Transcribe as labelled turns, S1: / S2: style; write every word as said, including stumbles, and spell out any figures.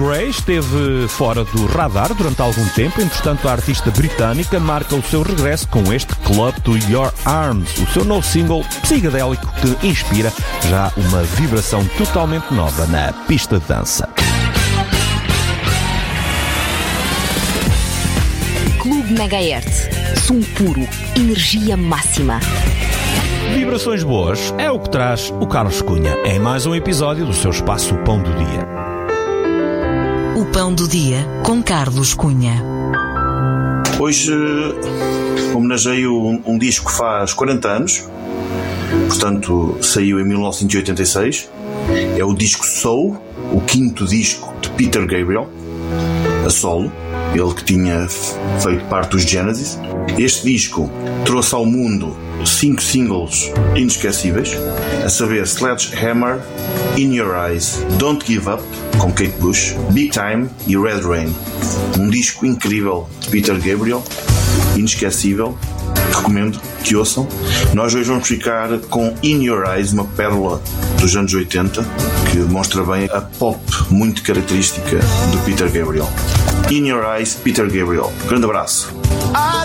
S1: Grey esteve fora do radar durante algum tempo, entretanto a artista britânica marca o seu regresso com este Club to Your Arms, o seu novo single psicadélico que inspira já uma vibração totalmente nova na pista de dança.
S2: Clube Megahertz. Som puro, energia máxima.
S1: Vibrações boas é o que traz o Carlos Cunha em mais um episódio do seu espaço Pão do Dia.
S3: O Pão do Dia com Carlos Cunha.
S4: Hoje homenageio um, um disco que faz quarenta anos, portanto saiu em mil novecentos e oitenta e seis. É o disco Soul, o quinto disco de Peter Gabriel, a solo, ele que tinha feito parte dos Genesis. Este disco trouxe ao mundo cinco singles inesquecíveis, a saber Sledgehammer, In Your Eyes, Don't Give Up, com Kate Bush, Big Time e Red Rain. Um disco incrível de Peter Gabriel, inesquecível, recomendo que ouçam. Nós hoje vamos ficar com In Your Eyes, uma pérola dos anos oitenta, que demonstra bem a pop muito característica de Peter Gabriel. In Your Eyes, Peter Gabriel. Grande abraço.